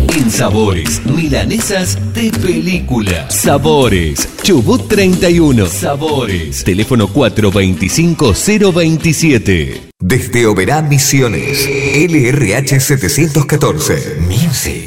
En Sabores, milanesas de película. Sabores, Chubut 31. Sabores, teléfono 425-027. Desde Oberá Misiones, LRH 714, Music.